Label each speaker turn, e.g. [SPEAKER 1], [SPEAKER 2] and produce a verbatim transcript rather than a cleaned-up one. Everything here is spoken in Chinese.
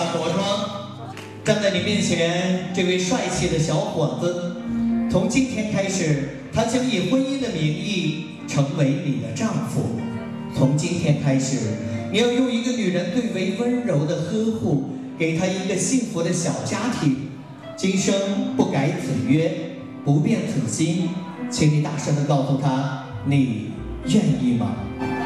[SPEAKER 1] 了着装，站在你面前，这位帅气的小伙子，从今天开始，他将以婚姻的名义成为你的丈夫。从今天开始，你要用一个女人最为温柔的呵护，给她一个幸福的小家庭。今生不改此约，不变此心，请你大声地告诉她，你愿意吗？